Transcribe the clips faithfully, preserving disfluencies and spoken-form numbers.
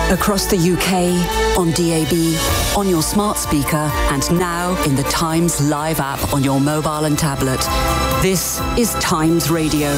Across the U K, on D A B, on your smart speaker, and now in the Times Live app on your mobile and tablet. This is Times Radio.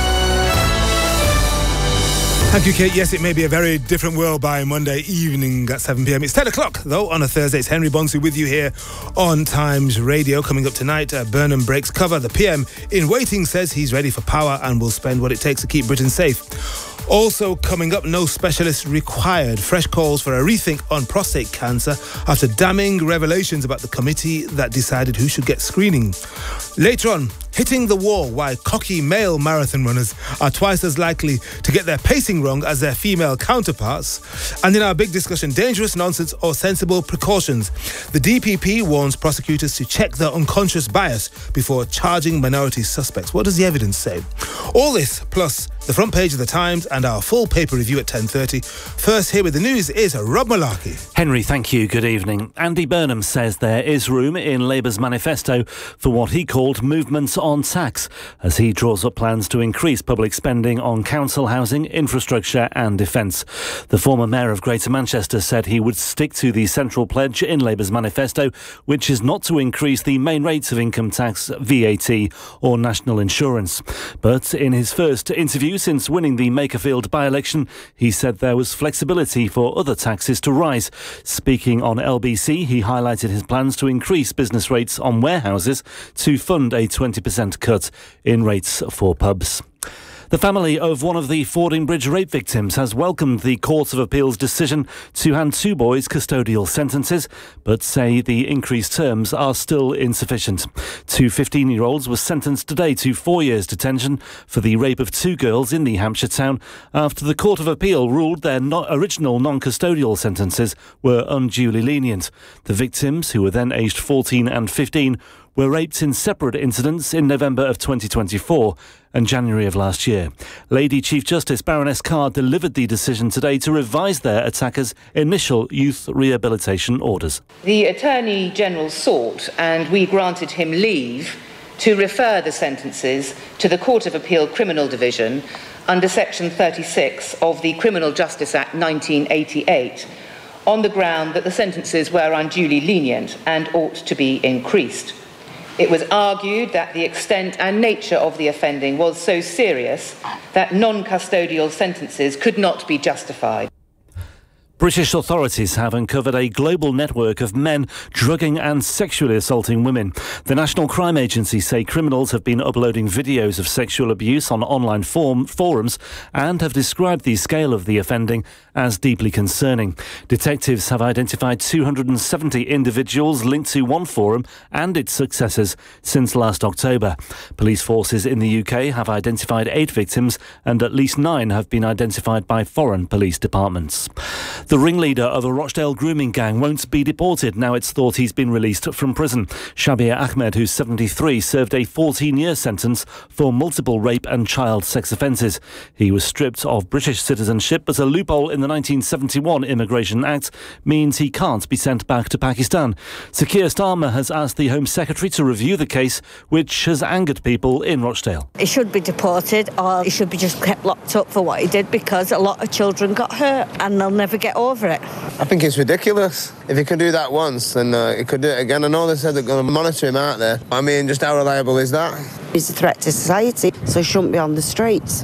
Thank you, Kate. Yes, it may be a very different world by Monday evening at seven p.m. It's ten o'clock, though, on a Thursday. It's Henry Bonsu with you here on Times Radio. Coming up tonight, uh, Burnham breaks cover. The P M in waiting says he's ready for power and will spend what it takes to keep Britain safe. Also coming up, no specialists required. Fresh calls for a rethink on prostate cancer after damning revelations about the committee that decided who should get screening. Later on, hitting the wall, why cocky male marathon runners are twice as likely to get their pacing wrong as their female counterparts. And in our big discussion, dangerous nonsense or sensible precautions. The D P P warns prosecutors to check their unconscious bias before charging minority suspects. What does the evidence say? All this, plus the front page of the Times and our full paper review at ten thirty. First, here with the news is Rob Malarkey. Henry, thank you. Good evening. Andy Burnham says there is room in Labour's manifesto for what he called movements on tax, as he draws up plans to increase public spending on council housing, infrastructure and defence. The former mayor of Greater Manchester said he would stick to the central pledge in Labour's manifesto, which is not to increase the main rates of income tax, V A T or national insurance. But in his first interview since winning the Makerfield by-election, he said there was flexibility for other taxes to rise. Speaking on L B C, he highlighted his plans to increase business rates on warehouses to fund a twenty percent cut in rates for pubs. The family of one of the Fordingbridge rape victims has welcomed the Court of Appeal's decision to hand two boys custodial sentences, but say the increased terms are still insufficient. Two fifteen-year-olds were sentenced today to four years detention for the rape of two girls in the Hampshire town after the Court of Appeal ruled their no- original non-custodial sentences were unduly lenient. The victims, who were then aged fourteen and fifteen, were raped in separate incidents in November of twenty twenty-four and January of last year. Lady Chief Justice Baroness Carr delivered the decision today to revise their attackers' initial youth rehabilitation orders. The Attorney General sought, and we granted him leave, to refer the sentences to the Court of Appeal Criminal Division under Section thirty-six of the Criminal Justice Act nineteen eighty-eight, on the ground that the sentences were unduly lenient and ought to be increased. It was argued that the extent and nature of the offending was so serious that non-custodial sentences could not be justified. British authorities have uncovered a global network of men drugging and sexually assaulting women. The National Crime Agency say criminals have been uploading videos of sexual abuse on online form, forums and have described the scale of the offending as deeply concerning. Detectives have identified two hundred seventy individuals linked to one forum and its successors since last October. Police forces in the U K have identified eight victims and at least nine have been identified by foreign police departments. The ringleader of a Rochdale grooming gang won't be deported now it's thought he's been released from prison. Shabir Ahmed, who's seventy-three, served a fourteen-year sentence for multiple rape and child sex offences. He was stripped of British citizenship, but a loophole in the nineteen seventy-one Immigration Act means he can't be sent back to Pakistan. Sir Keir Starmer has asked the Home Secretary to review the case, which has angered people in Rochdale. He should be deported, or he should be just kept locked up for what he did, because a lot of children got hurt and they'll never get over it. I think it's ridiculous. If he can do that once, then uh, he could do it again. I know they said they're going to monitor him out there. I mean, just how reliable is that? He's a threat to society, so he shouldn't be on the streets.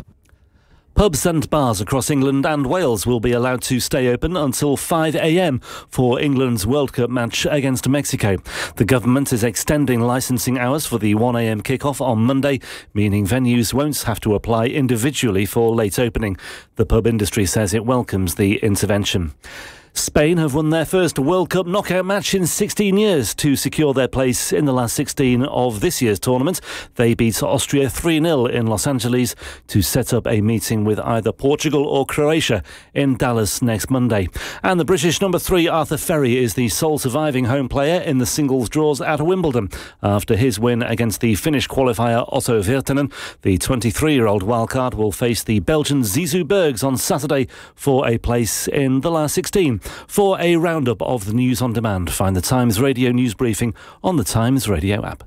Pubs and bars across England and Wales will be allowed to stay open until five a.m. for England's World Cup match against Mexico. The government is extending licensing hours for the one a.m. kick-off on Monday, meaning venues won't have to apply individually for late opening. The pub industry says it welcomes the intervention. Spain have won their first World Cup knockout match in sixteen years to secure their place in the last sixteen of this year's tournament. They beat Austria three nil in Los Angeles to set up a meeting with either Portugal or Croatia in Dallas next Monday. And the British number three Arthur Ferry is the sole surviving home player in the singles draws at Wimbledon after his win against the Finnish qualifier Otto Virtanen. The twenty-three-year-old wildcard will face the Belgian Zizou Bergs on Saturday for a place in the last sixteen. For a roundup of the news on demand, find the Times Radio news briefing on the Times Radio app.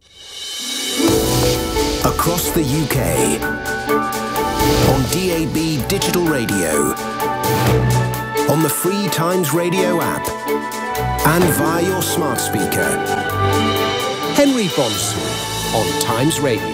Across the U K, on D A B Digital Radio, on the free Times Radio app and via your smart speaker. Henry Bonsu on Times Radio.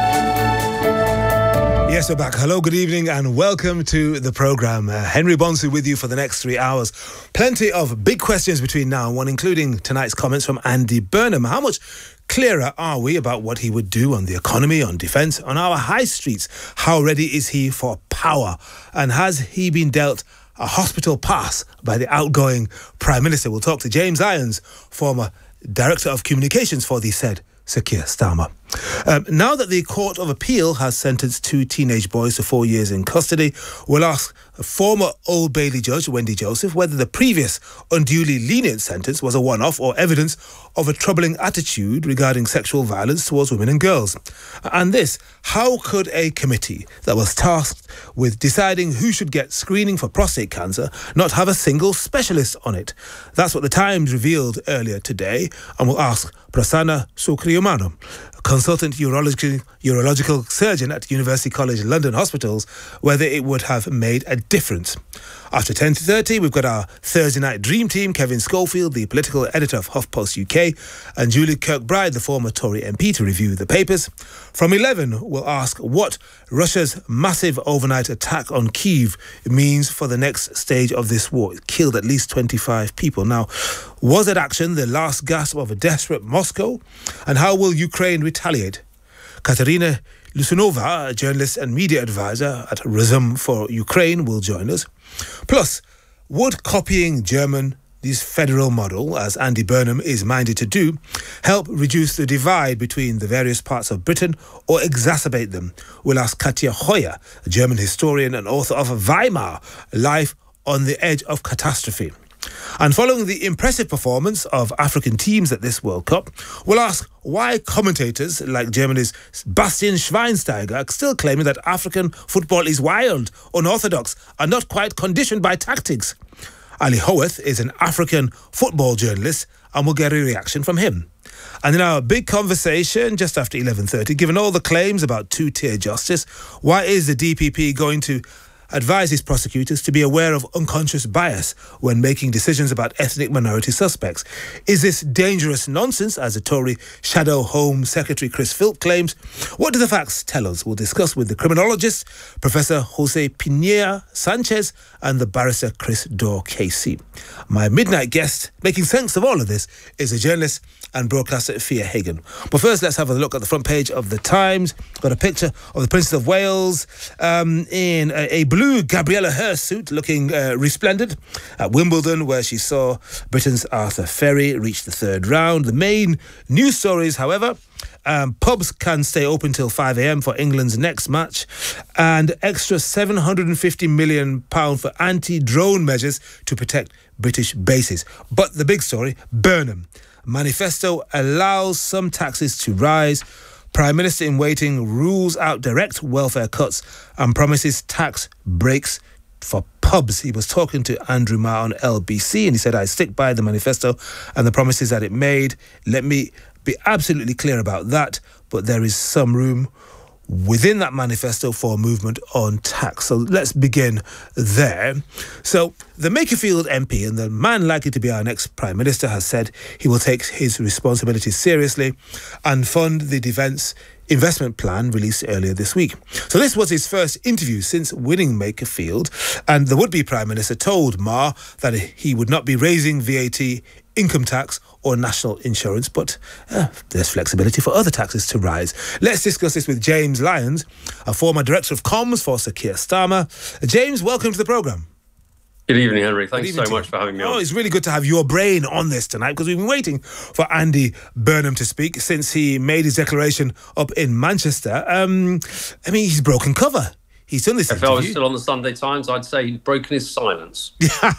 Yes, we're back. Hello, good evening, and welcome to the programme. Uh, Henry Bonsu with you for the next three hours. Plenty of big questions between now and one, including tonight's comments from Andy Burnham. How much clearer are we about what he would do on the economy, on defence, on our high streets? How ready is he for power? And has he been dealt a hospital pass by the outgoing Prime Minister? We'll talk to James Lyons, former Director of Communications for the said Sir Keir Starmer. Um, now that the Court of Appeal has sentenced two teenage boys to four years in custody, we'll ask former Old Bailey Judge Wendy Joseph whether the previous unduly lenient sentence was a one-off or evidence of a troubling attitude regarding sexual violence towards women and girls. And this, how could a committee that was tasked with deciding who should get screening for prostate cancer not have a single specialist on it? That's what the Times revealed earlier today, and we'll ask Prasanna Sukriyumanu, consultant urological, urological surgeon at University College London Hospitals, whether it would have made a difference. After ten thirty, we've got our Thursday night dream team, Kevin Schofield, the political editor of HuffPost U K, and Julie Kirkbride, the former Tory M P, to review the papers. From eleven, we'll ask what Russia's massive overnight attack on Kyiv means for the next stage of this war. It killed at least twenty-five people. Now, was that action the last gasp of a desperate Moscow? And how will Ukraine retaliate? Katerina Lusanova, a journalist and media advisor at Razum for Ukraine, will join us. Plus, would copying Germany's federal model, as Andy Burnham is minded to do, help reduce the divide between the various parts of Britain or exacerbate them? We'll ask Katja Hoyer, a German historian and author of Weimar, Life on the Edge of Catastrophe. And following the impressive performance of African teams at this World Cup, we'll ask why commentators like Germany's Bastian Schweinsteiger are still claiming that African football is wild, unorthodox, and not quite conditioned by tactics. Ali Howarth is an African football journalist, and we'll get a reaction from him. And in our big conversation just after eleven thirty, given all the claims about two-tier justice, why is the D P P going to advises prosecutors to be aware of unconscious bias when making decisions about ethnic minority suspects? Is this dangerous nonsense, as the Tory Shadow Home Secretary Chris Philp claims? What do the facts tell us? We'll discuss with the criminologist, Professor Jose Pineda Sanchez, and the barrister Chris Dorr K C. My midnight guest, making sense of all of this, is a journalist and broadcaster Fia Hagan. But first, let's have a look at the front page of the Times. Got a picture of the Princess of Wales um, in a, a blue Gabriella Hurst suit, looking uh, resplendent at Wimbledon, where she saw Britain's Arthur Ferry reach the third round. The main news stories, however, Um, pubs can stay open till five a.m. for England's next match, and extra seven hundred fifty million pounds for anti-drone measures to protect British bases. But the big story, Burnham. Manifesto allows some taxes to rise. Prime Minister in waiting rules out direct welfare cuts and promises tax breaks for pubs. He was talking to Andrew Marr on L B C, and he said, I stick by the manifesto and the promises that it made. Let me be absolutely clear about that, but there is some room within that manifesto for movement on tax. So let's begin there. So the Makerfield M P and the man likely to be our next Prime Minister has said he will take his responsibilities seriously and fund the defence investment plan released earlier this week. So this was his first interview since winning Makerfield, and the would-be Prime Minister told Marr that he would not be raising V A T, income tax or national insurance, but uh, there's flexibility for other taxes to rise. Let's discuss this with James Lyons, a former Director of Comms for Sir Keir Starmer. Uh, James, welcome to the programme. Good evening, Henry. Thanks evening so much for having me oh, on. It's really good to have your brain on this tonight, because we've been waiting for Andy Burnham to speak since he made his declaration up in Manchester. Um, I mean, he's broken cover. He's done this If interview. I was still on the Sunday Times, I'd say he'd broken his silence.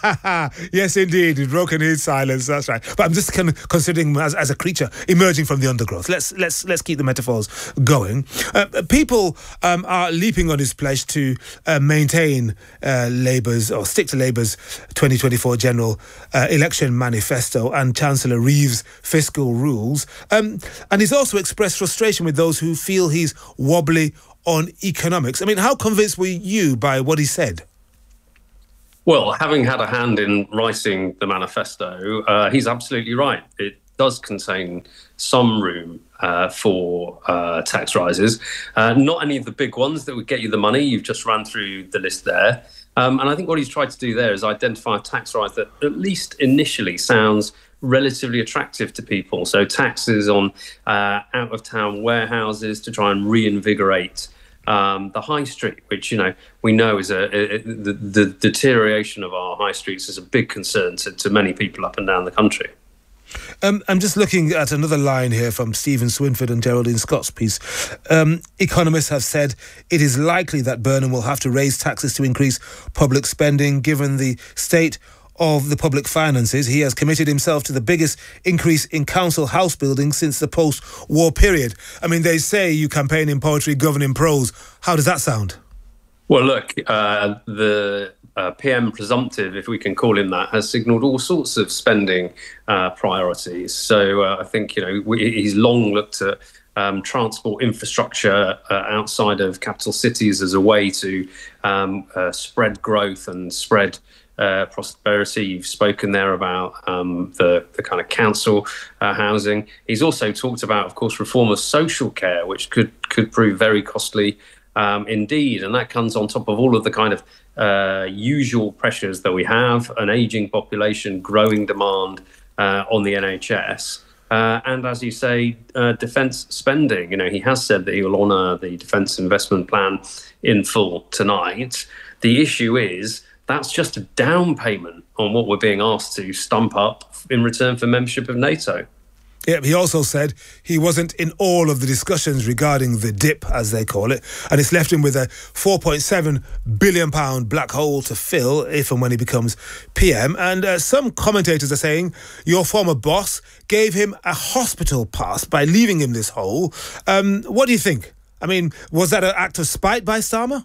Yes, indeed. He's broken his silence. That's right. But I'm just kind of considering him as, as a creature emerging from the undergrowth. Let's let's let's keep the metaphors going. Uh, people um, are leaping on his pledge to uh, maintain uh, Labour's or stick to Labour's twenty twenty-four general uh, election manifesto and Chancellor Reeves' fiscal rules. Um, and he's also expressed frustration with those who feel he's wobbly on economics. I mean, how convinced were you by what he said? Well, having had a hand in writing the manifesto, uh, he's absolutely right. It does contain some room uh, for uh, tax rises. Uh, not any of the big ones that would get you the money. You've just ran through the list there. Um, and I think what he's tried to do there is identify a tax rise that at least initially sounds relatively attractive to people. So taxes on uh, out-of-town warehouses to try and reinvigorate Um, the high street, which, you know, we know is a, a, a the, the deterioration of our high streets is a big concern to, to many people up and down the country. Um, I'm just looking at another line here from Stephen Swinford and Geraldine Scott's piece. Um, economists have said it is likely that Burnham will have to raise taxes to increase public spending, given the state of the public finances. He has committed himself to the biggest increase in council house building since the post-war period. I mean, they say you campaign in poetry, govern in prose. How does that sound? Well, look, uh, the uh, P M presumptive, if we can call him that, has signalled all sorts of spending uh, priorities. So uh, I think, you know, we, he's long looked at um, transport infrastructure uh, outside of capital cities as a way to um, uh, spread growth and spread Uh, prosperity. You've spoken there about um, the, the kind of council uh, housing. He's also talked about, of course, reform of social care, which could could prove very costly um, indeed. And that comes on top of all of the kind of uh, usual pressures that we have: an ageing population, growing demand uh, on the N H S. Uh, and as you say, uh, defence spending. You know, he has said that he will honour the defence investment plan in full tonight. The issue is, that's just a down payment on what we're being asked to stump up in return for membership of NATO. Yeah, he also said he wasn't in all of the discussions regarding the dip, as they call it, and it's left him with a four point seven billion pounds black hole to fill if and when he becomes P M. And uh, some commentators are saying your former boss gave him a hospital pass by leaving him this hole. Um, what do you think? I mean, was that an act of spite by Starmer?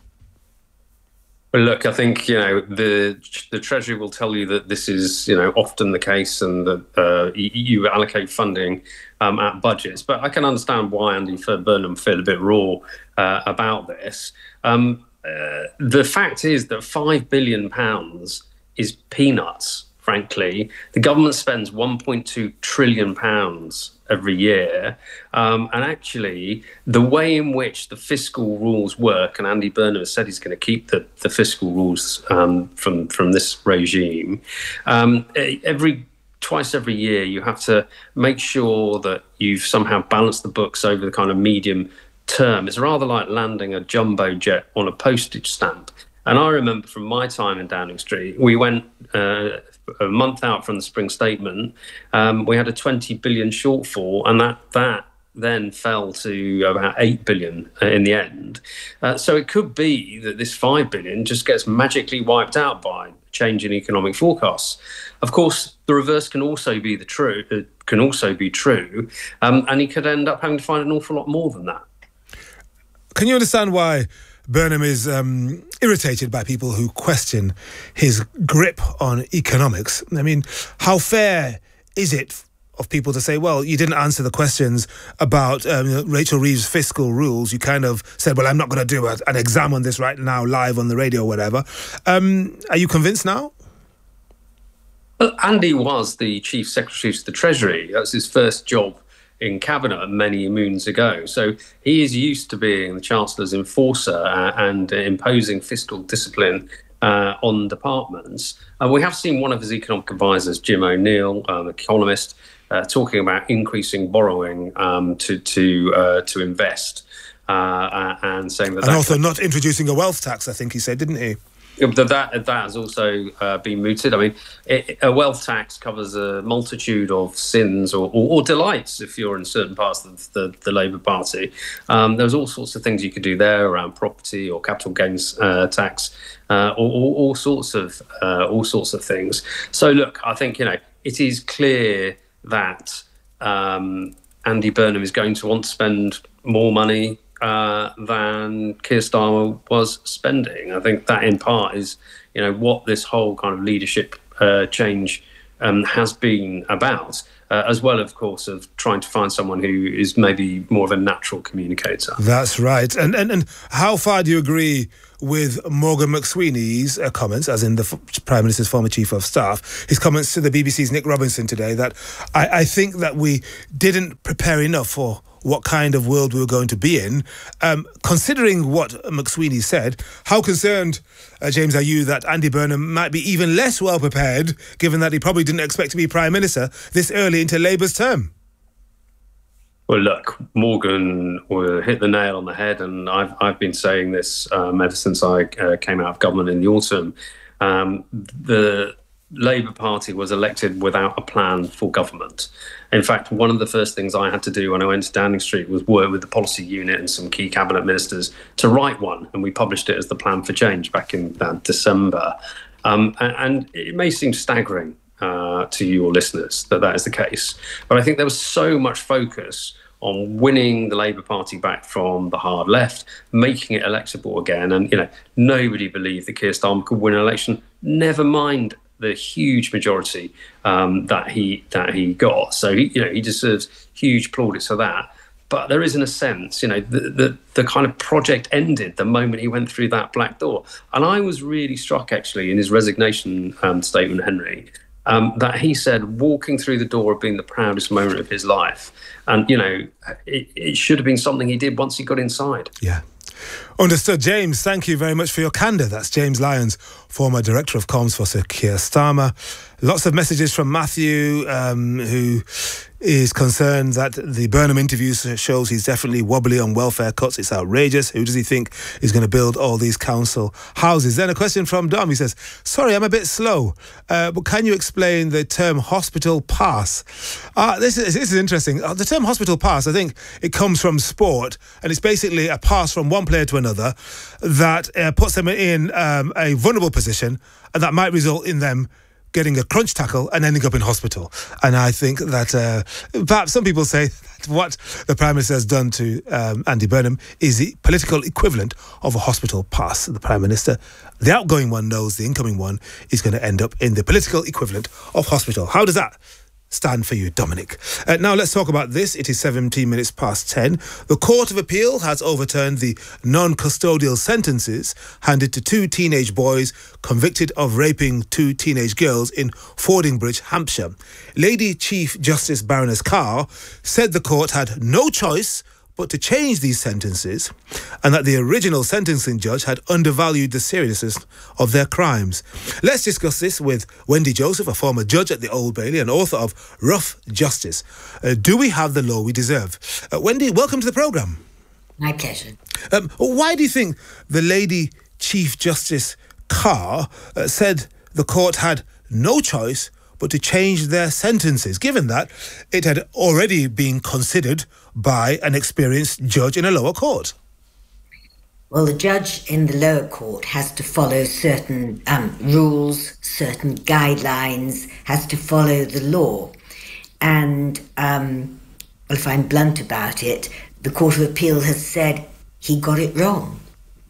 Well, look, I think, you know, the the Treasury will tell you that this is, you know, often the case, and that uh, you, you allocate funding um, at budgets. But I can understand why Andy Burnham feel a bit raw uh, about this. Um, uh, the fact is that five billion pounds is peanuts, frankly. The government spends one point two trillion pounds every year. Um, and actually, the way in which the fiscal rules work, and Andy Burnham has said he's going to keep the, the fiscal rules um, from, from this regime, um, every twice every year you have to make sure that you've somehow balanced the books over the kind of medium term. It's rather like landing a jumbo jet on a postage stamp. And I remember from my time in Downing Street, we went uh, a month out from the spring statement, um, we had a twenty billion shortfall, and that that then fell to about eight billion in the end. Uh, so it could be that this five billion just gets magically wiped out by change in economic forecasts. Of course, the reverse can also be the true. Uh, can also be true, um, and he could end up having to find an awful lot more than that. Can you understand why Burnham is um, irritated by people who question his grip on economics? I mean, how fair is it of people to say, well, you didn't answer the questions about um, you know, Rachel Reeves' fiscal rules. You kind of said, well, I'm not going to do a, an exam on this right now, live on the radio or whatever. Um, are you convinced now? Well, Andy was the Chief Secretary to the Treasury. That was his first job in cabinet many moons ago. So he is used to being the Chancellor's enforcer uh, and uh, imposing fiscal discipline uh, on departments. And we have seen one of his economic advisors, Jim O'Neill, um, economist, uh, talking about increasing borrowing um, to to uh, to invest uh, and saying that. And that also could... not introducing a wealth tax, I think he said, didn't he? That, that that has also uh, been mooted. I mean, it, a wealth tax covers a multitude of sins or, or, or delights if you're in certain parts of the, the Labour Party. Um, there's all sorts of things you could do there around property or capital gains uh, tax, uh, or, or all sorts of uh, all sorts of things. So look, I think, you know, it is clear that um, Andy Burnham is going to want to spend more money Uh, than Keir Starmer was spending. I think that in part is, you know, what this whole kind of leadership uh, change um, has been about, uh, as well, of course, of trying to find someone who is maybe more of a natural communicator. That's right. And and, and how far do you agree with Morgan McSweeney's uh, comments, as in the f- Prime Minister's former Chief of Staff, his comments to the B B C's Nick Robinson today, that I, I think that we didn't prepare enough for what kind of world we were going to be in. Um, considering what McSweeney said, how concerned, uh, James, are you that Andy Burnham might be even less well prepared, given that he probably didn't expect to be Prime Minister this early into Labour's term? Well, look, Morgan hit the nail on the head, and I've I've been saying this um, ever since I uh, came out of government in the autumn. Um, the Labour Party was elected without a plan for government. In fact, one of the first things I had to do when I went to Downing Street was work with the policy unit and some key cabinet ministers to write one, and we published it as the Plan for Change back in uh, December. Um, and, and it may seem staggering uh, to your listeners that that is the case, but I think there was so much focus on winning the Labour Party back from the hard left, making it electable again, and you know nobody believed that Keir Starmer could win an election. Never mind the huge majority um, that he that he got. So he, you know, he deserves huge plaudits for that. But there isn't a sense, you know, the, the the kind of project ended the moment he went through that black door. And I was really struck, actually, in his resignation um, statement, Henry, um, that he said walking through the door had been the proudest moment of his life. And, you know, it, it should have been something he did once he got inside. Yeah. Understood. James, thank you very much for your candour. That's James Lyons, former Director of Comms for Sir Keir Starmer. Lots of messages from Matthew, um, who is concerned that the Burnham interview shows he's definitely wobbly on welfare cuts. It's outrageous. Who does he think is going to build all these council houses? Then a question from Dom. He says, sorry, I'm a bit slow, uh, but can you explain the term hospital pass? Uh, this is, this is interesting. Uh, the term hospital pass, I think it comes from sport, and it's basically a pass from one player to another that uh, puts them in um, a vulnerable position, and that might result in them getting a crunch tackle and ending up in hospital. And I think that uh, perhaps some people say that what the Prime Minister has done to um, Andy Burnham is the political equivalent of a hospital pass. The Prime Minister, the outgoing one, knows the incoming one is going to end up in the political equivalent of hospital. How does that stand for you, Dominic? Uh, now let's talk about this. It is seventeen minutes past ten. The Court of Appeal has overturned the non-custodial sentences handed to two teenage boys convicted of raping two teenage girls in Fordingbridge, Hampshire. Lady Chief Justice Baroness Carr said the court had no choice but to change these sentences, and that the original sentencing judge had undervalued the seriousness of their crimes. Let's discuss this with Wendy Joseph, a former judge at the Old Bailey and author of Rough Justice. Uh, do we have the law we deserve? Uh, Wendy, welcome to the programme. My pleasure. Um, why do you think the Lady Chief Justice Carr uh, said the court had no choice but to change their sentences, given that it had already been considered by an experienced judge in a lower court? Well, the judge in the lower court has to follow certain um, rules, certain guidelines, has to follow the law. And, um, well, if I'm blunt about it, the Court of Appeal has said he got it wrong.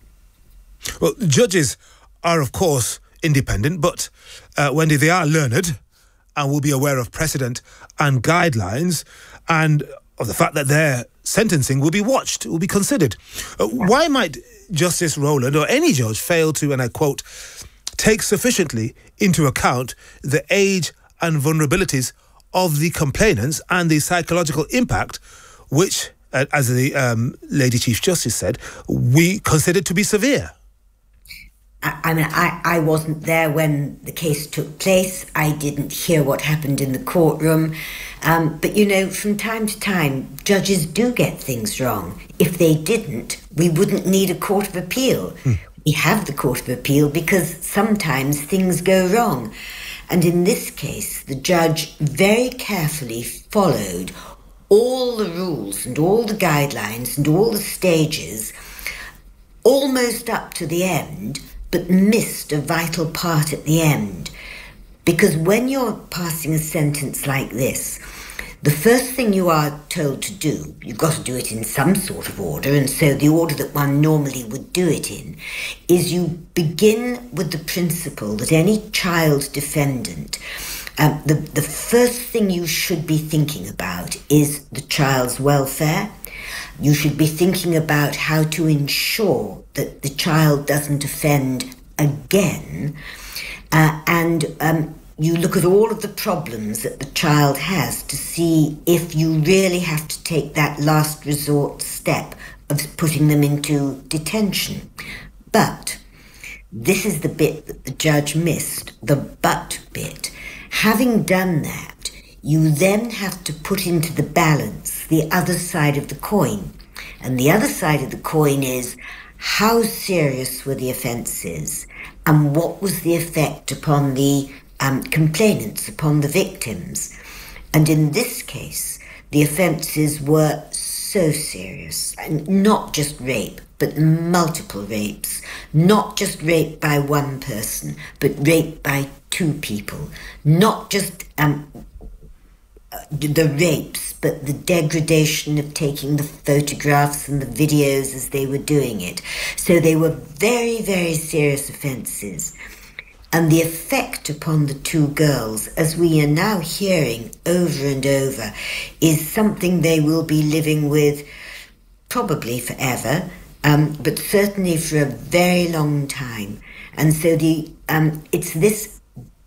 Well, judges are, of course, independent, but, uh, Wendy, they are learned and will be aware of precedent and guidelines, and of the fact that their sentencing will be watched, will be considered. Uh, why might Justice Rowland or any judge fail to, and I quote, take sufficiently into account the age and vulnerabilities of the complainants and the psychological impact, which, uh, as the um, Lady Chief Justice said, we considered to be severe? I mean, I, I wasn't there when the case took place. I didn't hear what happened in the courtroom. Um, but, you know, from time to time, judges do get things wrong. If they didn't, we wouldn't need a Court of Appeal. Hmm. We have the Court of Appeal because sometimes things go wrong. And in this case, the judge very carefully followed all the rules and all the guidelines and all the stages, almost up to the end, but missed a vital part at the end. Because when you're passing a sentence like this, the first thing you are told to do, you've got to do it in some sort of order, and so the order that one normally would do it in, is you begin with the principle that any child defendant Um, the, the first thing you should be thinking about is the child's welfare. You should be thinking about how to ensure that the child doesn't offend again. Uh, and um, you look at all of the problems that the child has to see if you really have to take that last resort step of putting them into detention. But this is the bit that the judge missed, the but bit. Having done that, you then have to put into the balance the other side of the coin. And the other side of the coin is how serious were the offences and what was the effect upon the um, complainants, upon the victims. And in this case, the offences were so serious, and not just rape, but multiple rapes, not just rape by one person, but rape by two people, not just um, the rapes, but the degradation of taking the photographs and the videos as they were doing it. So they were very, very serious offences. And the effect upon the two girls, as we are now hearing over and over, is something they will be living with probably forever, um, but certainly for a very long time. And so the um, it's this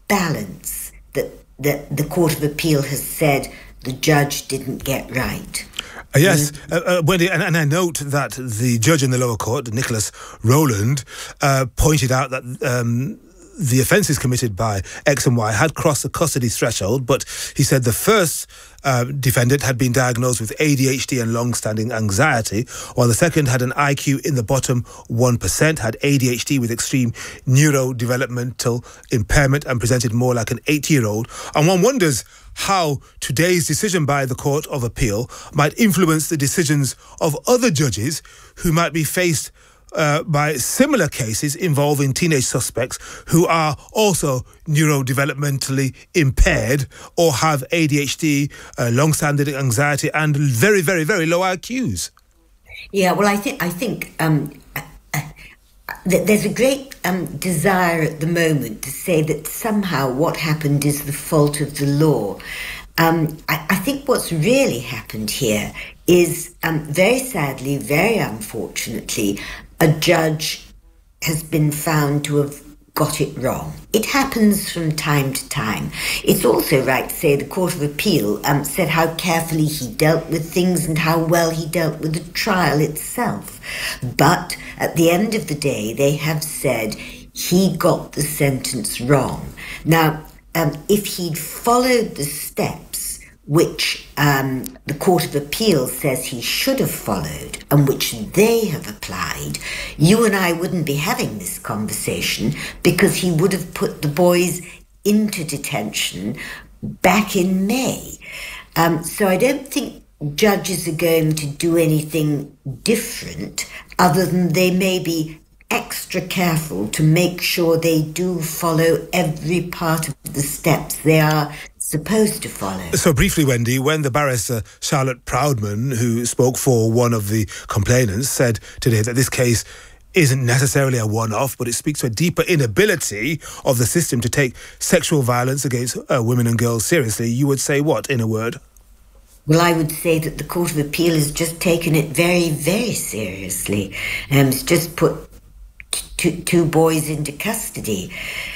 balance that, that the Court of Appeal has said the judge didn't get right. Uh, yes, uh, uh, Wendy, and, and I note that the judge in the lower court, Nicholas Rowland, uh, pointed out that um, the offences committed by X and Y had crossed the custody threshold, but he said the first uh, defendant had been diagnosed with A D H D and long-standing anxiety, while the second had an I Q in the bottom one percent, had A D H D with extreme neurodevelopmental impairment and presented more like an eight-year-old. And one wonders how today's decision by the Court of Appeal might influence the decisions of other judges who might be faced Uh, by similar cases involving teenage suspects who are also neurodevelopmentally impaired or have A D H D, uh, long-standing anxiety, and very, very, very low I Qs. Yeah, well, I think I think um, uh, th- there's a great um, desire at the moment to say that somehow what happened is the fault of the law. Um, I, I think what's really happened here is, um, very sadly, very unfortunately, a judge has been found to have got it wrong. It happens from time to time. It's also right to say the Court of Appeal um, said how carefully he dealt with things and how well he dealt with the trial itself. But at the end of the day, they have said he got the sentence wrong. Now, um, if he'd followed the steps which um, the Court of Appeal says he should have followed and which they have applied, you and I wouldn't be having this conversation because he would have put the boys into detention back in May. Um, so I don't think judges are going to do anything different other than they may be extra careful to make sure they do follow every part of the steps they are supposed to follow. So briefly, Wendy, when the barrister Charlotte Proudman, who spoke for one of the complainants, said today that this case isn't necessarily a one-off, but it speaks to a deeper inability of the system to take sexual violence against uh, women and girls seriously, you would say what, in a word? Well, I would say that the Court of Appeal has just taken it very, very seriously. Um, it's just put t- t- two boys into custody.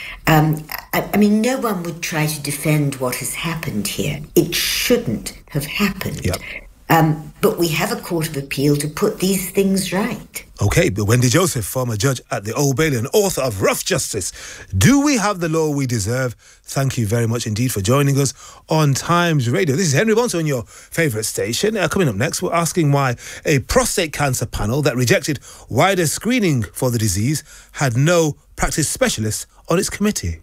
Um, I, I mean, no one would try to defend what has happened here. It shouldn't have happened. Yep. Um, but we have a Court of Appeal to put these things right. OK, but Wendy Joseph, former judge at the Old Bailey and author of Rough Justice. Do we have the law we deserve? Thank you very much indeed for joining us on Times Radio. This is Henry Bonson on your favourite station. Uh, coming up next, we're asking why a prostate cancer panel that rejected wider screening for the disease had no practice specialists on its committee.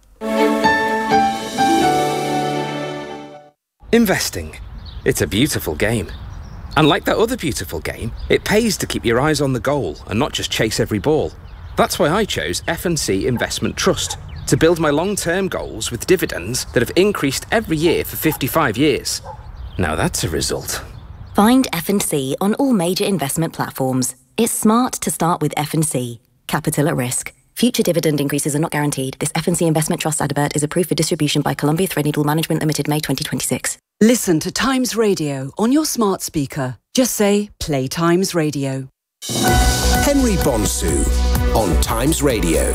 Investing. It's a beautiful game. And like that other beautiful game, it pays to keep your eyes on the goal and not just chase every ball. That's why I chose F and C Investment Trust, to build my long-term goals with dividends that have increased every year for fifty-five years. Now that's a result. Find F and C on all major investment platforms. It's smart to start with F and C. Capital at risk. Future dividend increases are not guaranteed. This F and C Investment Trust advert is approved for distribution by Columbia Threadneedle Management Limited, May twenty twenty-six. Listen to Times Radio on your smart speaker. Just say, play Times Radio. Henry Bonsu on Times Radio.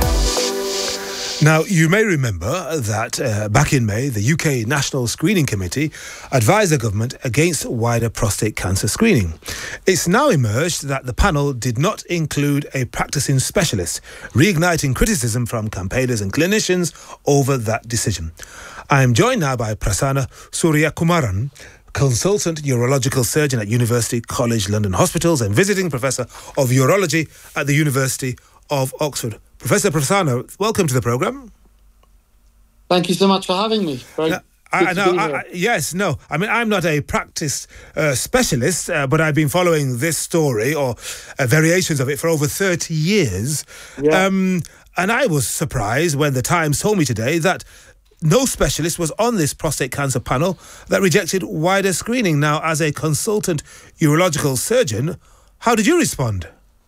Now, you may remember that uh, back in May, the U K National Screening Committee advised the government against wider prostate cancer screening. It's now emerged that the panel did not include a practicing specialist, reigniting criticism from campaigners and clinicians over that decision. I am joined now by Prasanna Suryakumaran, consultant urological surgeon at University College London Hospitals and visiting professor of urology at the University of Oxford. Professor Prasanna, welcome to the programme. Thank you so much for having me. Very now, I, no, I, I, yes, no. I mean, I'm not a practice uh, specialist, uh, but I've been following this story or uh, variations of it for over thirty years. Yeah. Um, and I was surprised when the Times told me today that no specialist was on this prostate cancer panel that rejected wider screening. Now, as a consultant urological surgeon, how did you respond?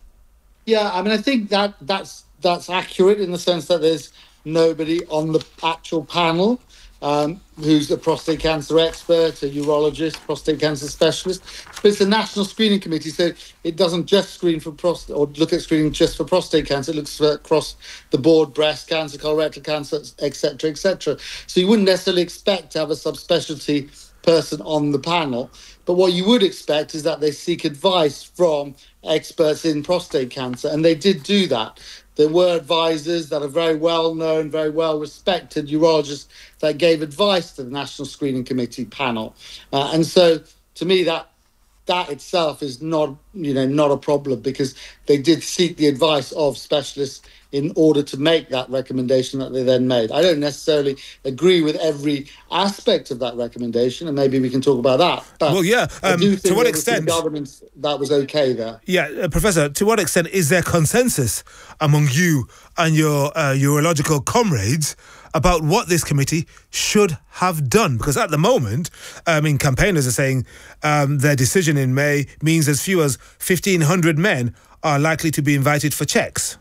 Yeah, I mean, I think that that's that's accurate in the sense that there's nobody on the actual panel um, who's a prostate cancer expert, a urologist, prostate cancer specialist. But it's a national screening committee, so it doesn't just screen for prostate or look at screening just for prostate cancer. It looks across the board, breast cancer, colorectal cancer, et cetera, et cetera. So you wouldn't necessarily expect to have a subspecialty person on the panel. But what you would expect is that they seek advice from experts in prostate cancer, and they did do that. There were advisors that are very well known, very well respected urologists that gave advice to the National Screening Committee panel. Uh, and so to me, that that itself is not, you know, not a problem, because they did seek the advice of specialists in order to make that recommendation that they then made. I don't necessarily agree with every aspect of that recommendation, and maybe we can talk about that. But well, yeah. Um, I do think to what that extent? Governance that was okay there. Yeah, uh, Professor. To what extent is there consensus among you and your uh, urological comrades about what this committee should have done? Because at the moment, I mean, campaigners are saying um, their decision in May means as few as fifteen hundred men are likely to be invited for checks.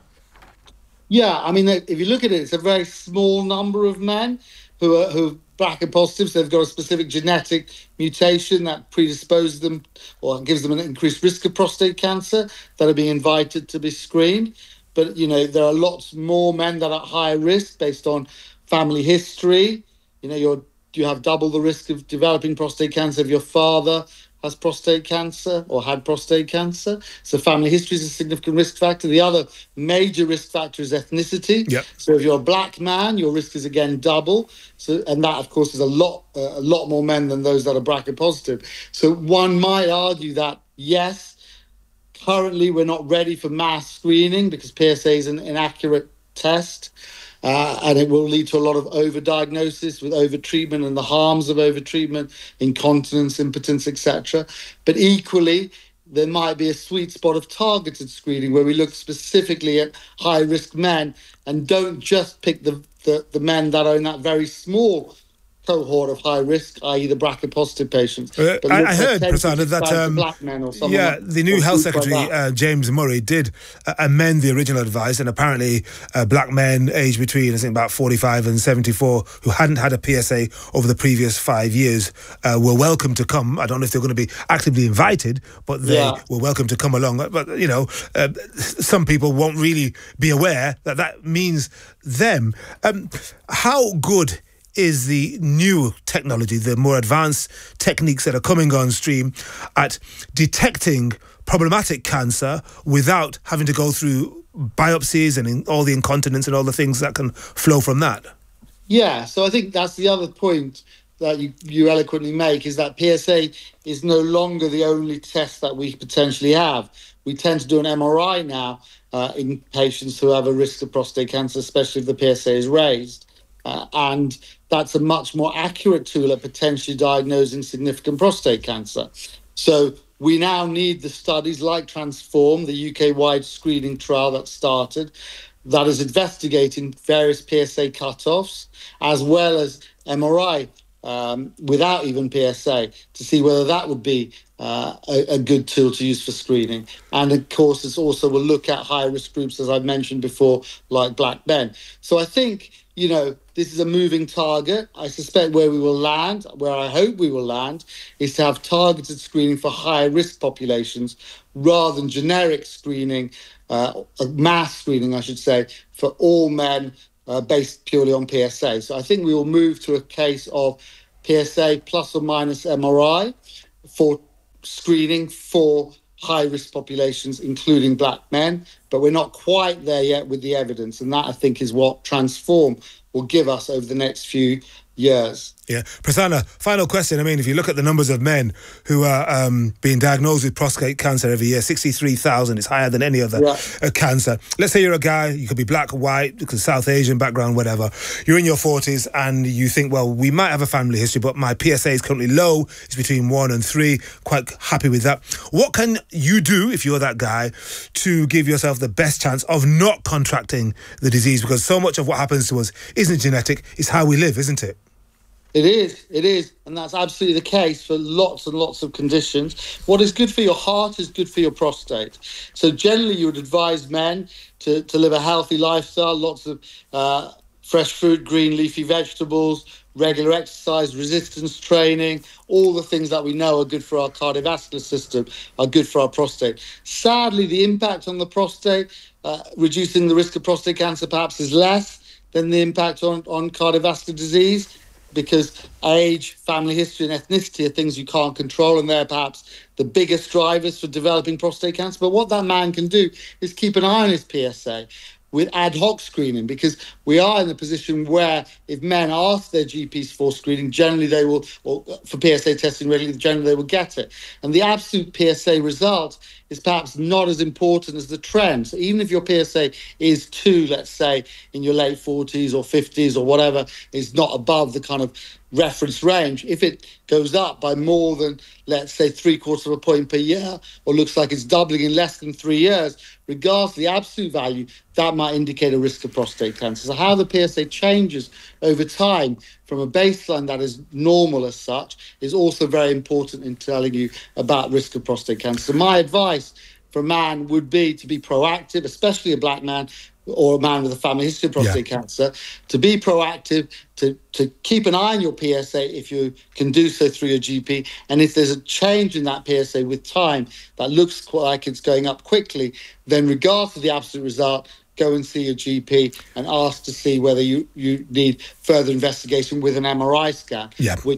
Yeah, I mean, if you look at it, it's a very small number of men who are who are B R C A positive, so they've got a specific genetic mutation that predisposes them or gives them an increased risk of prostate cancer that are being invited to be screened. But, you know, there are lots more men that are at higher risk based on family history. You know, you're you have double the risk of developing prostate cancer if your father has prostate cancer or had prostate cancer. So family history is a significant risk factor. The other major risk factor is ethnicity. Yep. So if you're a black man, your risk is again double. So, and that, of course, is a lot, uh, a lot more men than those that are B R C A positive. So one might argue that, yes, currently we're not ready for mass screening because P S A is an inaccurate test. Uh, and it will lead to a lot of overdiagnosis with overtreatment and the harms of overtreatment, incontinence, impotence, et cetera. But equally, there might be a sweet spot of targeted screening where we look specifically at high-risk men and don't just pick the, the, the men that are in that very small cohort of high risk, that is the B R C A positive patients. Uh, I, I heard, Prasanna, that um, black men or yeah, like, the new health secretary, like uh, James Murray, did uh, amend the original advice, and apparently uh, black men aged between, I think, about forty-five and seventy-four who hadn't had a P S A over the previous five years uh, were welcome to come. I don't know if they're going to be actively invited, but they yeah. were welcome to come along. But, you know, uh, some people won't really be aware that that means them. Um, how good is the new technology, the more advanced techniques that are coming on stream at detecting problematic cancer without having to go through biopsies and in all the incontinence and all the things that can flow from that? Yeah, so I think that's the other point that you, you eloquently make, is that P S A is no longer the only test that we potentially have. We tend to do an M R I now uh, in patients who have a risk of prostate cancer, especially if the P S A is raised. Uh, and that's a much more accurate tool at potentially diagnosing significant prostate cancer. So we now need the studies like Transform, the U K-wide screening trial that started, that is investigating various P S A cutoffs, as well as M R I um, without even P S A to see whether that would be uh, a, a good tool to use for screening. And of course, it's also will look at high-risk groups, as I've mentioned before, like black men. So I think, you know, this is a moving target. I suspect where we will land, where I hope we will land, is to have targeted screening for high-risk populations rather than generic screening, uh, mass screening, I should say, for all men uh, based purely on P S A. So I think we will move to a case of P S A plus or minus M R I for screening for high-risk populations, including black men. But we're not quite there yet with the evidence. And that, I think, is what Transform will give us over the next few years. Yeah. Prasanna, final question. I mean, if you look at the numbers of men who are um, being diagnosed with prostate cancer every year, sixty-three thousand, it's higher than any other yeah. uh, cancer. Let's say you're a guy, you could be black, white, because South Asian background, whatever. You're in your forties and you think, well, we might have a family history, but my P S A is currently low. It's between one and three. Quite happy with that. What can you do, if you're that guy, to give yourself the best chance of not contracting the disease? Because so much of what happens to us isn't genetic, it's how we live, isn't it? It is, it is, and that's absolutely the case for lots and lots of conditions. What is good for your heart is good for your prostate. So generally you would advise men to, to live a healthy lifestyle, lots of uh, fresh fruit, green leafy vegetables, regular exercise, resistance training, all the things that we know are good for our cardiovascular system are good for our prostate. Sadly, the impact on the prostate, uh, reducing the risk of prostate cancer perhaps is less than the impact on, on cardiovascular disease, because age, family history and ethnicity are things you can't control, and they're perhaps the biggest drivers for developing prostate cancer. But what that man can do is keep an eye on his P S A with ad hoc screening, because we are in a position where if men ask their G Ps for screening, generally they will, or for P S A testing regularly, generally they will get it. And the absolute P S A result is perhaps not as important as the trend. So even if your P S A is two, let's say, in your late forties or fifties or whatever, is not above the kind of reference range, if it goes up by more than, let's say, three quarters of a point per year, or looks like it's doubling in less than three years, regardless of the absolute value, that might indicate a risk of prostate cancer. So how the P S A changes over time from a baseline that is normal as such is also very important in telling you about risk of prostate cancer. So my advice for a man would be to be proactive, especially a black man or a man with a family history of prostate yeah. cancer, to be proactive, to, to keep an eye on your P S A if you can do so through your G P. And if there's a change in that P S A with time that looks like it's going up quickly, then regardless of the absolute result, go and see your G P and ask to see whether you, you need further investigation with an M R I scan. Yeah. Which,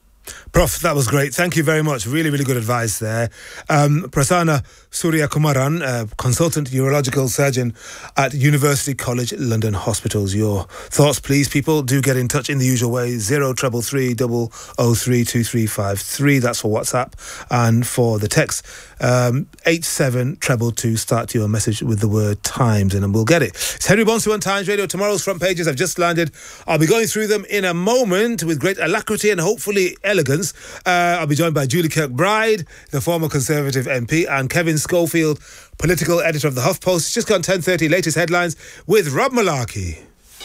Prof, that was great. Thank you very much. Really, really good advice there. Um, Prasanna Suryakumaran, uh, consultant urological surgeon at University College London Hospitals. Your thoughts, please, people. Do get in touch in the usual way. Zero treble three double oh three two three five three. That's for WhatsApp. And for the text, um, eight seven treble two. Start your message with the word Times, and we'll get it. It's Henry Bonsu on Times Radio. Tomorrow's front pages have just landed. I'll be going through them in a moment with great alacrity and hopefully elegance. Uh, I'll be joined by Julie Kirkbride, the former Conservative M P, and Kevin Schofield, political editor of the HuffPost. It's just gone ten thirty, latest headlines with Rob Malarkey.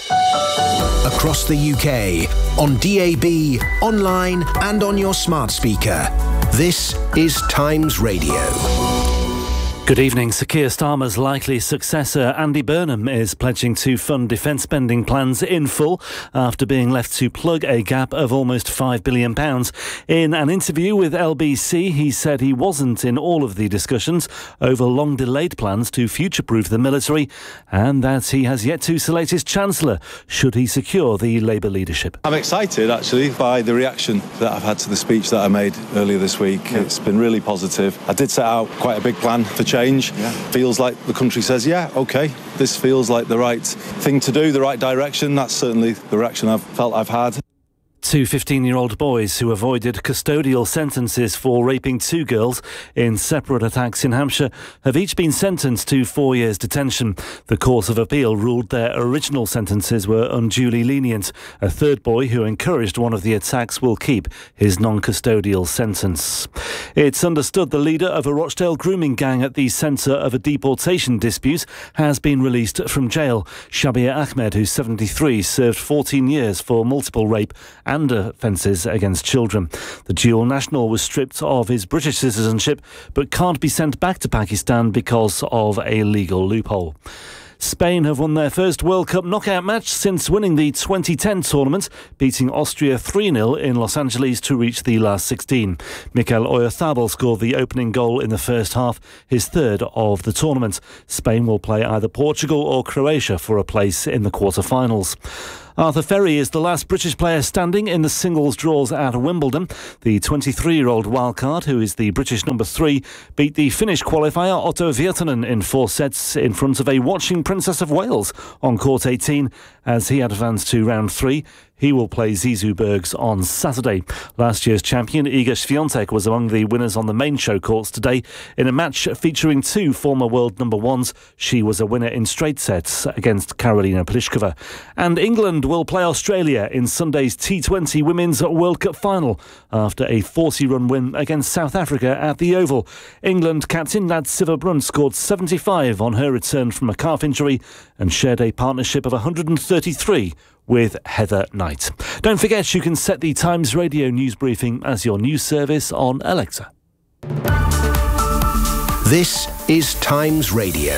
Across the U K, on D A B, online and on your smart speaker. This is Times Radio. Good evening. Sir Keir Starmer's likely successor, Andy Burnham, is pledging to fund defence spending plans in full after being left to plug a gap of almost five billion pounds. In an interview with L B C, he said he wasn't in all of the discussions over long-delayed plans to future-proof the military, and that he has yet to select his Chancellor should he secure the Labour leadership. I'm excited, actually, by the reaction that I've had to the speech that I made earlier this week. Yeah. It's been really positive. I did set out quite a big plan for change. Yeah. Feels like the country says, yeah, OK, this feels like the right thing to do, the right direction. That's certainly the reaction I've felt I've had. Two fifteen-year-old boys who avoided custodial sentences for raping two girls in separate attacks in Hampshire have each been sentenced to four years detention. The Court of Appeal ruled their original sentences were unduly lenient. A third boy who encouraged one of the attacks will keep his non-custodial sentence. It's understood the leader of a Rochdale grooming gang at the centre of a deportation dispute has been released from jail. Shabir Ahmed, who's seventy-three, served fourteen years for multiple rape and and offences against children. The dual national was stripped of his British citizenship but can't be sent back to Pakistan because of a legal loophole. Spain have won their first World Cup knockout match since winning the twenty ten tournament, beating Austria three nil in Los Angeles to reach the last sixteen. Mikel Oyarzabal scored the opening goal in the first half, his third of the tournament. Spain will play either Portugal or Croatia for a place in the quarter-finals. Arthur Ferry is the last British player standing in the singles draws at Wimbledon. The twenty-three-year-old wildcard, who is the British number three, beat the Finnish qualifier Otto Virtanen in four sets in front of a watching Princess of Wales on court eighteen as he advanced to round three. He will play Zizou Bergs on Saturday. Last year's champion Iga Swiatek was among the winners on the main show courts today. In a match featuring two former world number ones, she was a winner in straight sets against Karolina Pliskova. And England will play Australia in Sunday's T twenty Women's World Cup final after a forty-run win against South Africa at the Oval. England captain Nad Sciver-Brunt scored seventy-five on her return from a calf injury and shared a partnership of one hundred thirty-three with Heather Knight. Don't forget you can set the Times Radio news briefing as your news service on Alexa. This is Times Radio.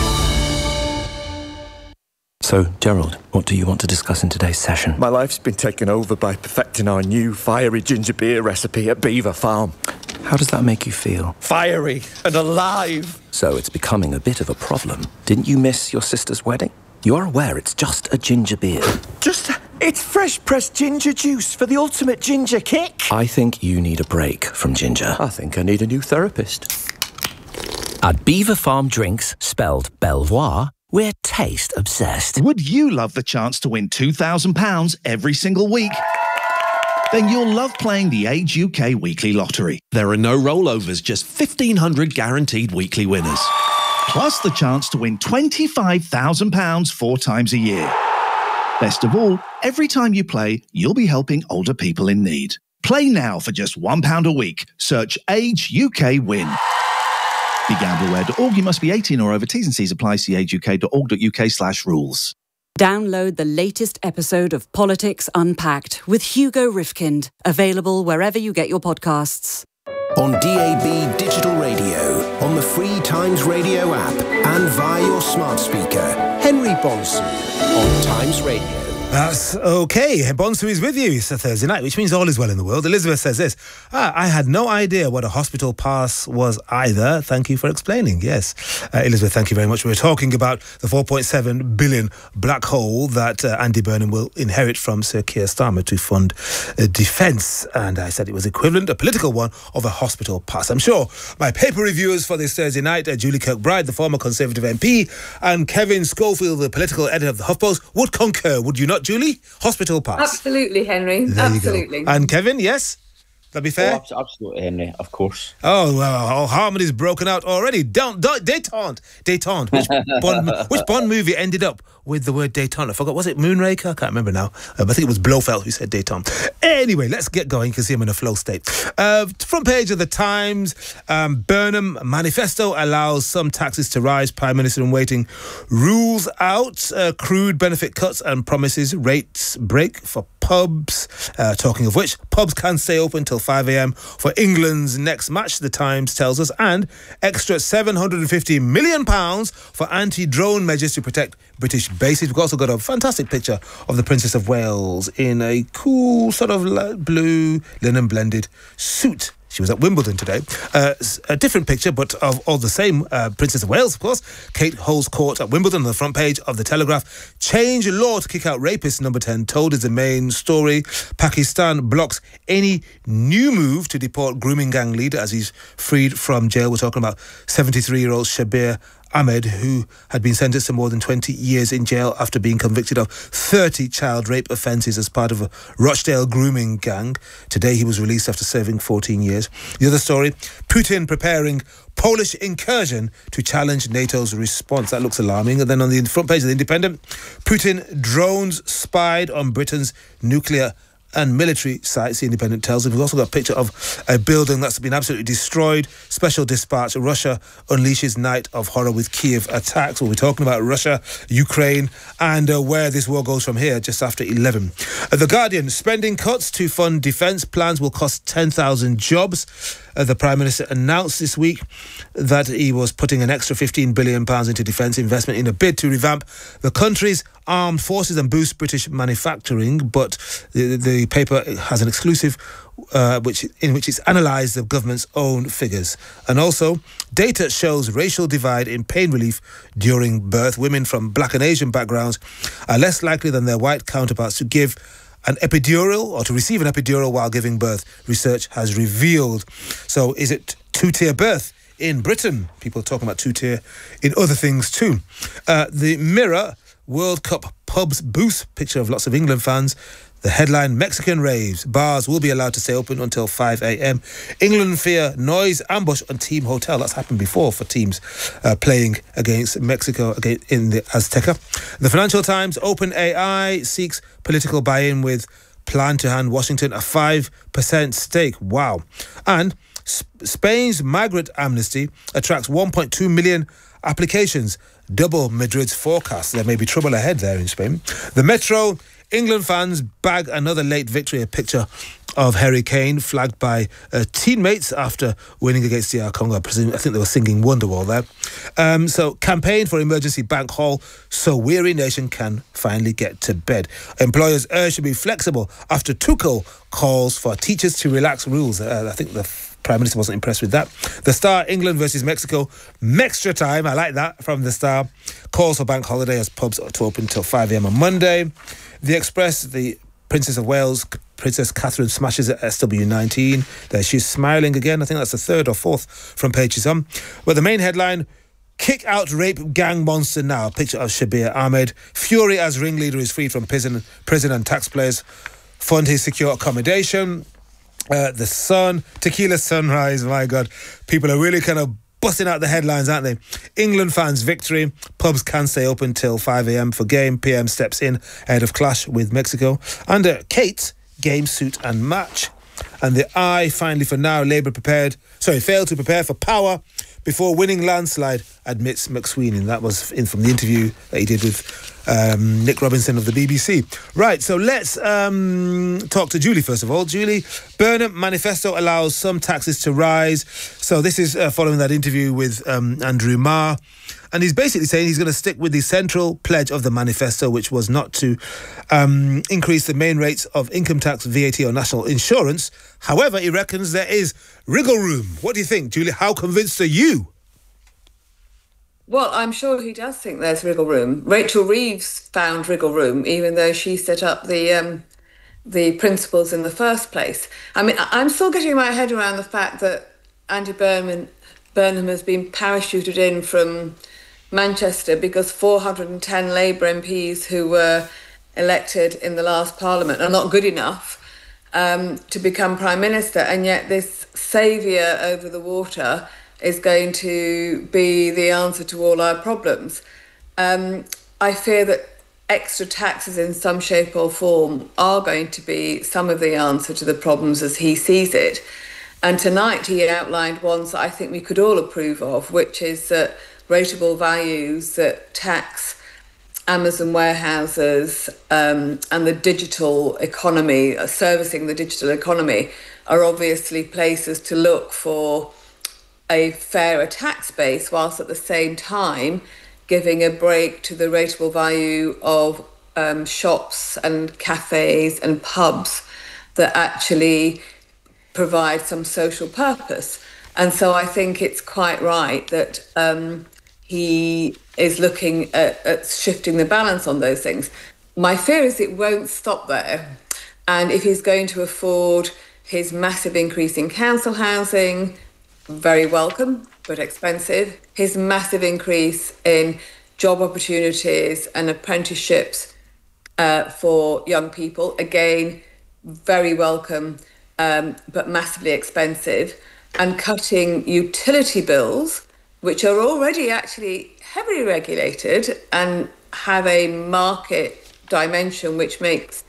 So, Gerald, what do you want to discuss in today's session? My life's been taken over by perfecting our new fiery ginger beer recipe at Beaver Farm. How does that make you feel? Fiery and alive. So it's becoming a bit of a problem. Didn't you miss your sister's wedding? You're aware it's just a ginger beer. Just, it's fresh pressed ginger juice for the ultimate ginger kick. I think you need a break from ginger. I think I need a new therapist. At Beaver Farm Drinks, spelled Belvoir, we're taste obsessed. Would you love the chance to win two thousand pounds every single week? Then you'll love playing the Age U K Weekly Lottery. There are no rollovers, just fifteen hundred guaranteed weekly winners. Plus the chance to win twenty-five thousand pounds four times a year. Best of all, every time you play, you'll be helping older people in need. Play now for just one pound a week. Search Age U K Win. Be gamble aware dot org. You must be eighteen or over. T's and C's apply. See age u k dot org dot u k slash rules. Download the latest episode of Politics Unpacked with Hugo Rifkind. Available wherever you get your podcasts. On D A B digital radio, on the free Times Radio app, and via your smart speaker. Henry Bonson on Times Radio. That's okay. Bonsu is with you. It's a Thursday night, which means all is well in the world. Elizabeth says this. Ah, I had no idea what a hospital pass was either. Thank you for explaining. Yes. Uh, Elizabeth, thank you very much. We were talking about the four point seven billion black hole that uh, Andy Burnham will inherit from Sir Keir Starmer to fund uh, defence. And I said it was equivalent, a political one, of a hospital pass. I'm sure my paper reviewers for this Thursday night, uh, Julie Kirkbride, the former Conservative M P, and Kevin Schofield, the political editor of the HuffPost, would concur. Would you not, Julie? Hospital pass. Absolutely, Henry. There Absolutely. And Kevin, yes? That be fair? Oh, absolutely, Henry, of course. Oh, well, oh, harmony's broken out already. Don't, don't, détente. Détente. Which Bond, which Bond movie ended up with the word détente? I forgot. Was it Moonraker? I can't remember now. Uh, I think it was Blofeld who said détente. Anyway, let's get going. You can see I'm in a flow state. Uh, front page of the Times. Um, Burnham manifesto allows some taxes to rise. Prime Minister in waiting rules out uh, crude benefit cuts and promises rates break for pubs. Uh, talking of which, pubs can stay open till five a.m. for England's next match, the Times tells us, and extra seven hundred fifty million pounds for anti-drone measures to protect British bases. We've also got a fantastic picture of the Princess of Wales in a cool sort of light blue linen blended suit. She was at Wimbledon today. Uh, a different picture, but of all the same, uh, Princess of Wales, of course. Kate holds court at Wimbledon on the front page of the Telegraph. Change law to kick out rapists, number ten, told is the main story. Pakistan blocks any new move to deport grooming gang leader as he's freed from jail. We're talking about seventy-three-year-old Shabir Ahmed, who had been sentenced to more than twenty years in jail after being convicted of thirty child rape offences as part of a Rochdale grooming gang. Today he was released after serving fourteen years. The other story, Putin preparing Polish incursion to challenge NATO's response. That looks alarming. And then on the front page of The Independent, Putin drones spied on Britain's nuclear and military sites, The Independent tells us. We've also got a picture of a building that's been absolutely destroyed. Special dispatch, Russia unleashes night of horror with Kiev attacks. We'll be talking about Russia, Ukraine, and uh, where this war goes from here just after eleven. Uh, the Guardian, spending cuts to fund defence plans will cost ten thousand jobs. Uh, the Prime Minister announced this week that he was putting an extra fifteen billion pounds into defence investment in a bid to revamp the country's armed forces and boost British manufacturing. But the, the paper has an exclusive uh, which in which it's analysed the government's own figures. And also, data shows racial divide in pain relief during birth. Women from black and Asian backgrounds are less likely than their white counterparts to give an epidural or to receive an epidural while giving birth, research has revealed. So is it two-tier birth in Britain? People are talking about two-tier in other things too. Uh, the Mirror, World Cup pubs boost, picture of lots of England fans. The headline, Mexican raves. Bars will be allowed to stay open until five a.m. England fear noise ambush on team hotel. That's happened before for teams uh, playing against Mexico again in the Azteca. The Financial Times, OpenAI seeks political buy-in with plan to hand Washington a five percent stake. Wow. And Sp- Spain's migrant amnesty attracts one point two million applications, double Madrid's forecast. There may be trouble ahead there in Spain. The Metro, England fans bag another late victory, a picture of Harry Kane flagged by uh, teammates after winning against D R Congo. I presume, I think they were singing Wonderwall there. Um, so, campaign for emergency bank haul so weary nation can finally get to bed. Employers urged to be flexible after Tuchel calls for teachers to relax rules. Uh, I think the Prime Minister wasn't impressed with that. The Star, England versus Mexico. Extra time, I like that, from the Star. Calls for bank holiday as pubs are to open until five a.m. on Monday. The Express, the Princess of Wales, Princess Catherine smashes at S W nineteen. There she's smiling again. I think that's the third or fourth from pages on. But the main headline, kick out rape gang monster now. A picture of Shabir Ahmed. Fury as ringleader is freed from prison, prison and taxpayers fund his secure accommodation. Uh, the Sun, Tequila Sunrise, my God. People are really kind of busting out the headlines, aren't they? England fans victory. Pubs can stay open till five a.m. for game. P M steps in ahead of clash with Mexico. And uh, Kate, game, suit and match. And the Eye, finally for now, Labour prepared, sorry, failed to prepare for power before winning landslide, admits McSweeney. That was in from the interview that he did with um, Nick Robinson of the B B C. Right, so let's um, talk to Julie first of all. Julie, Burnham manifesto allows some taxes to rise. So this is uh, following that interview with um, Andrew Marr. And he's basically saying he's going to stick with the central pledge of the manifesto, which was not to um, increase the main rates of income tax, V A T or national insurance. However, he reckons there is wriggle room. What do you think, Julie? How convinced are you? Well, I'm sure he does think there's wriggle room. Rachel Reeves found wriggle room, even though she set up the um, the principles in the first place. I mean, I'm still getting my head around the fact that Andy Burnham, Burnham has been parachuted in from Manchester because four hundred ten Labour M Ps who were elected in the last Parliament are not good enough um, to become Prime Minister, and yet this saviour over the water is going to be the answer to all our problems. Um, I fear that extra taxes in some shape or form are going to be some of the answer to the problems as he sees it. And tonight he outlined ones that I think we could all approve of, which is that rateable values that tax Amazon warehouses um, and the digital economy, uh, servicing the digital economy, are obviously places to look for a fairer tax base, whilst at the same time giving a break to the rateable value of um, shops and cafes and pubs that actually provide some social purpose. And so I think it's quite right that um, he is looking at, at shifting the balance on those things. My fear is it won't stop there. And if he's going to afford his massive increase in council housing, very welcome, but expensive. His massive increase in job opportunities and apprenticeships uh, for young people, again, very welcome, um, but massively expensive. And cutting utility bills, which are already actually heavily regulated and have a market dimension which makes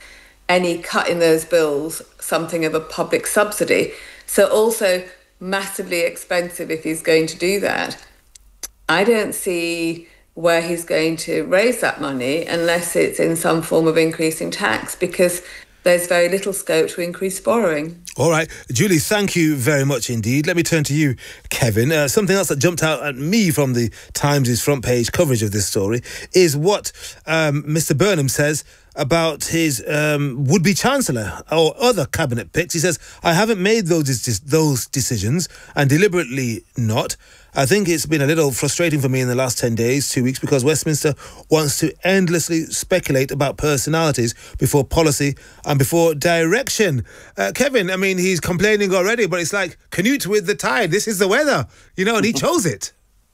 any cut in those bills something of a public subsidy. So also massively expensive if he's going to do that. I don't see where he's going to raise that money unless it's in some form of increasing tax, because there's very little scope to increase borrowing. All right. Julie, thank you very much indeed. Let me turn to you, Kevin. Uh, something else that jumped out at me from the Times' front page coverage of this story is what um, Mister Burnham says about his um, would-be Chancellor or other cabinet picks. He says, I haven't made those those decisions, and deliberately not. I think it's been a little frustrating for me in the last ten days, two weeks, because Westminster wants to endlessly speculate about personalities before policy and before direction. Uh, Kevin, I mean, he's complaining already, but it's like, commute with the tide. This is the weather, you know, and he chose it.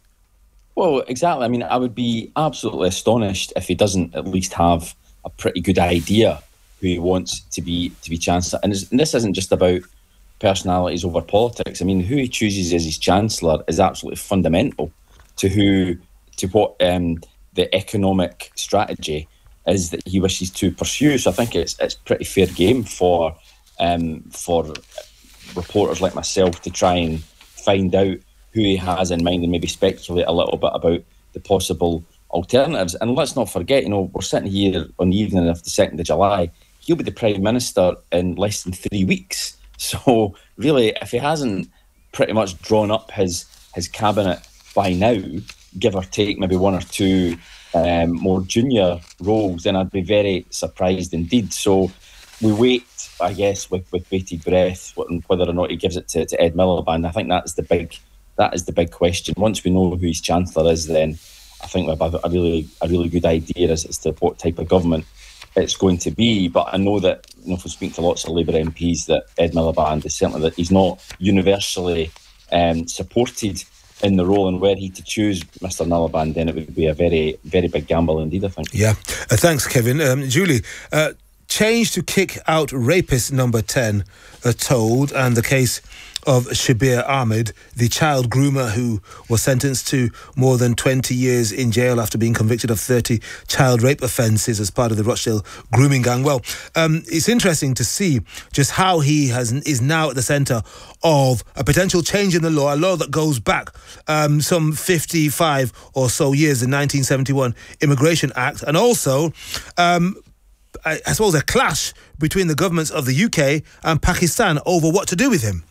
Well, exactly. I mean, I would be absolutely astonished if he doesn't at least have a pretty good idea who he wants to be to be Chancellor. And, and this isn't just about personalities over politics. I mean, who he chooses as his Chancellor is absolutely fundamental to who, to what um, the economic strategy is that he wishes to pursue. So I think it's it's pretty fair game for um, for reporters like myself to try and find out who he has in mind and maybe speculate a little bit about the possible alternatives. And let's not forget, you know, we're sitting here on the evening of the second of July. He'll be the Prime Minister in less than three weeks. So really, if he hasn't pretty much drawn up his his cabinet by now, give or take maybe one or two um, more junior roles, then I'd be very surprised indeed. So we wait, I guess, with, with bated breath, whether or not he gives it to, to Ed Miliband. I think that is the big that is the big question. Once we know who his Chancellor is, then I think we have a really a really good idea as, as to what type of government it's going to be. But I know that, you know, if we speak to lots of Labour M Ps, that Ed Miliband is certainly that he's not universally um, supported in the role, and were he to choose Mister Miliband, then it would be a very, very big gamble indeed, I think. Yeah. Uh, thanks, Kevin. Um, Julie, uh, change to kick out rapist number ten uh, told, and the case of Shabir Ahmed, the child groomer who was sentenced to more than twenty years in jail after being convicted of thirty child rape offences as part of the Rochdale grooming gang. Well, um, it's interesting to see just how he has is now at the centre of a potential change in the law, a law that goes back um, some fifty-five or so years, the nineteen seventy-one Immigration Act, and also um, I, I suppose a clash between the governments of the U K and Pakistan over what to do with him.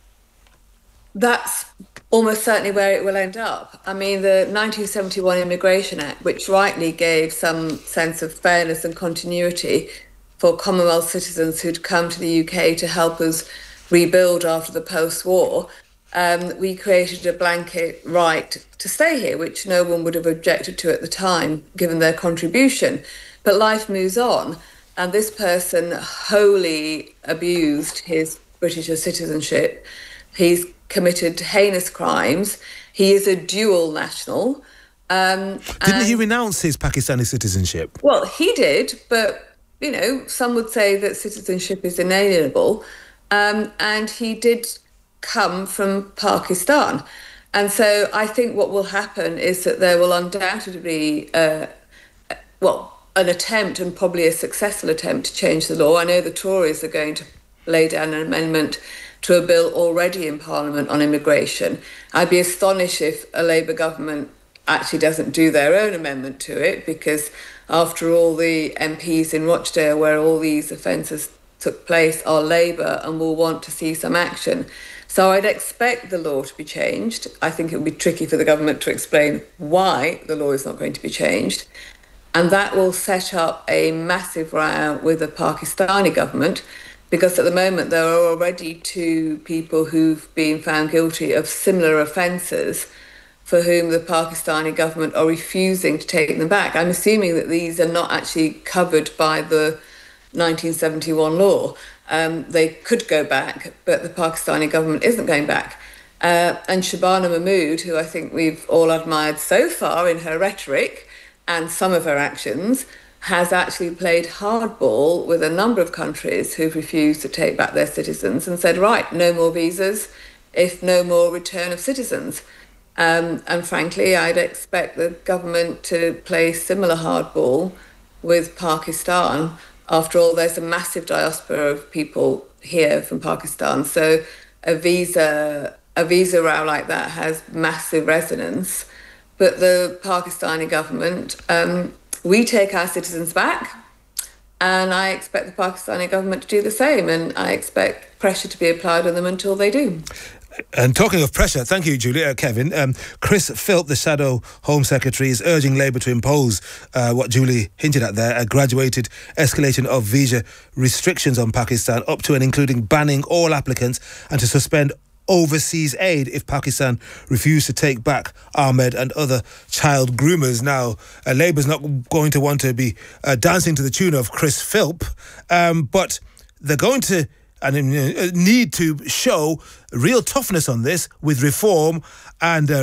That's almost certainly where it will end up. I mean, the nineteen seventy-one Immigration Act, which rightly gave some sense of fairness and continuity for Commonwealth citizens who'd come to the U K to help us rebuild after the post-war, um, we created a blanket right to stay here, which no one would have objected to at the time, given their contribution. But life moves on, and this person wholly abused his British citizenship. He's committed heinous crimes. He is a dual national. Um, Didn't he renounce his Pakistani citizenship? Well, he did, but, you know, some would say that citizenship is inalienable. Um, and he did come from Pakistan. And so I think what will happen is that there will undoubtedly be, uh, well, an attempt, and probably a successful attempt, to change the law. I know the Tories are going to lay down an amendment to a bill already in Parliament on immigration. I'd be astonished if a Labour government actually doesn't do their own amendment to it, because after all, the M Ps in Rochdale, where all these offences took place, are Labour and will want to see some action. So I'd expect the law to be changed. I think it would be tricky for the government to explain why the law is not going to be changed. And that will set up a massive row with the Pakistani government, because at the moment there are already two people who've been found guilty of similar offences for whom the Pakistani government are refusing to take them back. I'm assuming that these are not actually covered by the nineteen seventy-one law. Um, they could go back, but the Pakistani government isn't going back. Uh, and Shabana Mahmood, who I think we've all admired so far in her rhetoric and some of her actions, has actually played hardball with a number of countries who've refused to take back their citizens and said, right, no more visas, if no more return of citizens. Um, and frankly, I'd expect the government to play similar hardball with Pakistan After all, there's a massive diaspora of people here from Pakistan, so a visa a visa row like that has massive resonance. But the Pakistani government, um, we take our citizens back, and I expect the Pakistani government to do the same, and I expect pressure to be applied on them until they do. And talking of pressure, thank you, Julie, uh, Kevin. Um, Chris Philp, the Shadow Home Secretary, is urging Labour to impose uh, what Julie hinted at there, a graduated escalation of visa restrictions on Pakistan, up to and including banning all applicants and to suspend overseas aid if Pakistan refused to take back Ahmed and other child groomers. Now, uh, Labour's not going to want to be uh, dancing to the tune of Chris Philp, um, but they're going to and uh, need to show real toughness on this with reform and uh,